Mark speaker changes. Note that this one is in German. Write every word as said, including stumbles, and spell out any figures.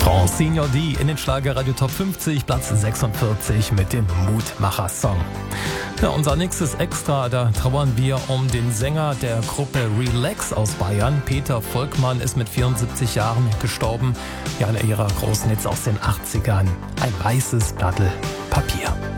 Speaker 1: Francine D in den Schlager Radio Top fünfzig, Platz sechsundvierzig mit dem Mutmacher-Song. Ja, unser nächstes Extra, da trauern wir um den Sänger der Gruppe Relax aus Bayern. Peter Volkmann ist mit vierundsiebzig Jahren gestorben. Ja, einer ihrer großen Hits aus den achtzigern. Ein weißes Blatt Papier.